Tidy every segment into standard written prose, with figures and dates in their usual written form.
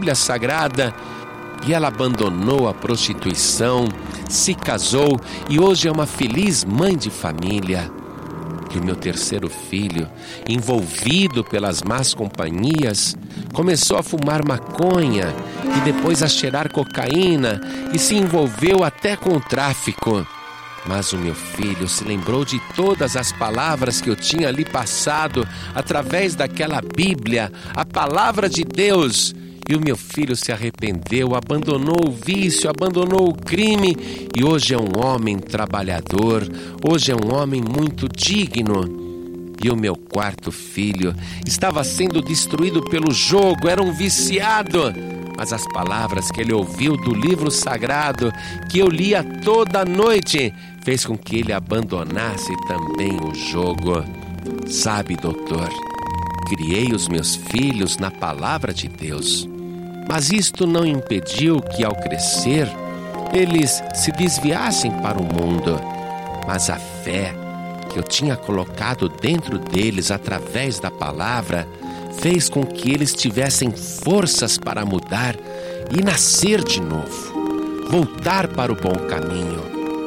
Bíblia Sagrada. E ela abandonou a prostituição, se casou e hoje é uma feliz mãe de família. E o meu terceiro filho, envolvido pelas más companhias, começou a fumar maconha e depois a cheirar cocaína e se envolveu até com o tráfico. Mas o meu filho se lembrou de todas as palavras que eu tinha lhe passado através daquela Bíblia, a palavra de Deus. E o meu filho se arrependeu, abandonou o vício, abandonou o crime e hoje é um homem trabalhador, hoje é um homem muito digno. E o meu quarto filho estava sendo destruído pelo jogo, era um viciado. Mas as palavras que ele ouviu do livro sagrado, que eu lia toda noite, fez com que ele abandonasse também o jogo. Sabe, doutor, criei os meus filhos na palavra de Deus. Mas isto não impediu que, ao crescer, eles se desviassem para o mundo. Mas a fé que eu tinha colocado dentro deles através da palavra fez com que eles tivessem forças para mudar e nascer de novo, voltar para o bom caminho.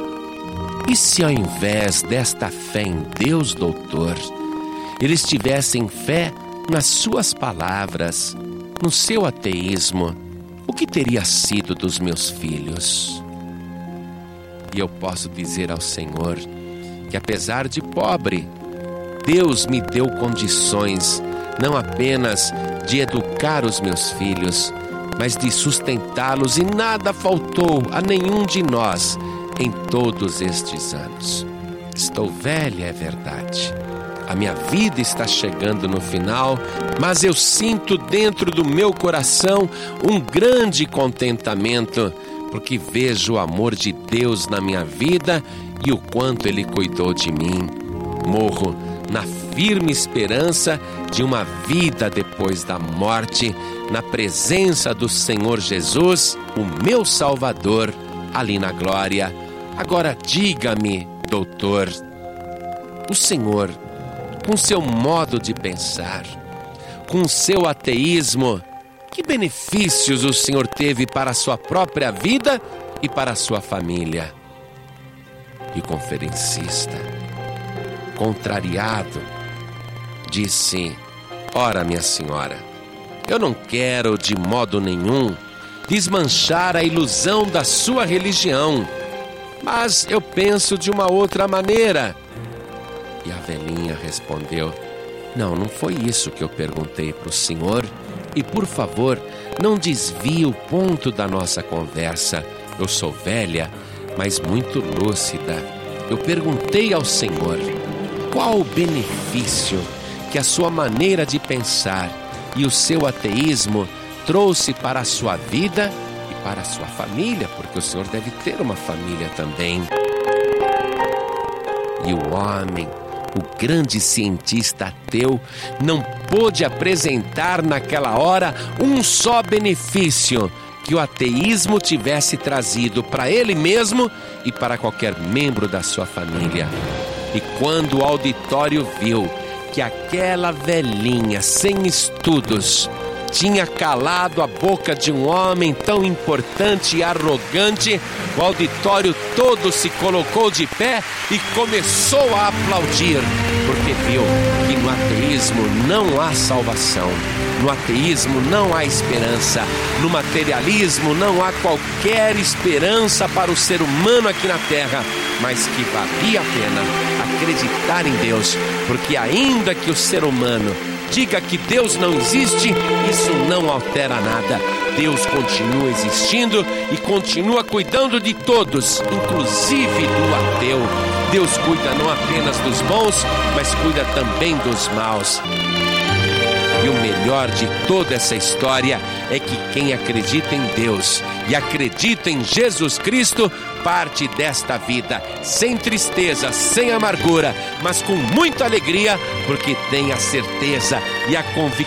E se ao invés desta fé em Deus, doutor, eles tivessem fé nas suas palavras, no seu ateísmo, o que teria sido dos meus filhos? E eu posso dizer ao Senhor que, apesar de pobre, Deus me deu condições não apenas de educar os meus filhos, mas de sustentá-los, e nada faltou a nenhum de nós em todos estes anos. Estou velha, é verdade. A minha vida está chegando no final, mas eu sinto dentro do meu coração um grande contentamento, porque vejo o amor de Deus na minha vida e o quanto Ele cuidou de mim. Morro na firme esperança de uma vida depois da morte, na presença do Senhor Jesus, o meu Salvador, ali na glória. Agora diga-me, doutor, o Senhor, com seu modo de pensar, com seu ateísmo, que benefícios o Senhor teve para a sua própria vida e para a sua família? E o conferencista, contrariado, disse: ora, minha senhora, eu não quero de modo nenhum desmanchar a ilusão da sua religião, mas eu penso de uma outra maneira. E a velhinha respondeu: não foi isso que eu perguntei para o senhor, e por favor, não desvie o ponto da nossa conversa. Eu sou velha, mas muito lúcida. Eu perguntei ao Senhor qual o benefício que a sua maneira de pensar e o seu ateísmo trouxe para a sua vida e para a sua família, porque o Senhor deve ter uma família também. E o homem, o grande cientista ateu, não pôde apresentar naquela hora um só benefício que o ateísmo tivesse trazido para ele mesmo e para qualquer membro da sua família. E quando o auditório viu que aquela velhinha sem estudos tinha calado a boca de um homem tão importante e arrogante, o auditório todo se colocou de pé e começou a aplaudir, porque viu que no ateísmo não há salvação, no ateísmo não há esperança, no materialismo não há qualquer esperança para o ser humano aqui na terra, mas que valia a pena acreditar em Deus, porque ainda que o ser humano diga que Deus não existe, isso não altera nada. Deus continua existindo e continua cuidando de todos, inclusive do ateu. Deus cuida não apenas dos bons, mas cuida também dos maus. E o melhor de toda essa história é que quem acredita em Deus e acredita em Jesus Cristo parte desta vida sem tristeza, sem amargura, mas com muita alegria, porque tem a certeza e a convicção